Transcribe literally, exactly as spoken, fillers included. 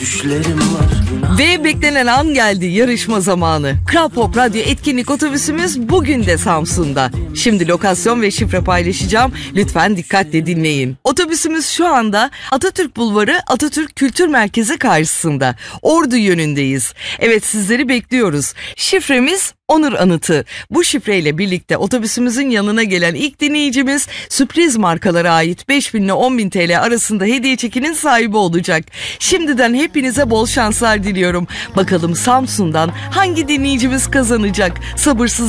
Düşlerim var. Ve beklenen an geldi, yarışma zamanı. Kral Pop Radyo etkinlik otobüsümüz bugün de Samsun'da. Şimdi lokasyon ve şifre paylaşacağım. Lütfen dikkatle dinleyin. Otobüsümüz şu anda Atatürk Bulvarı Atatürk Kültür Merkezi karşısında. Ordu yönündeyiz. Evet, sizleri bekliyoruz. Şifremiz Onur Anıtı. Bu şifreyle birlikte otobüsümüzün yanına gelen ilk dinleyicimiz sürpriz markalara ait beş bin ile on bin T L arasında hediye çekinin sahibi olacak. Şimdiden hepinize bol şanslar diliyorum. Bakalım Samsun'dan hangi dinleyicimiz kazanacak? Sabırsız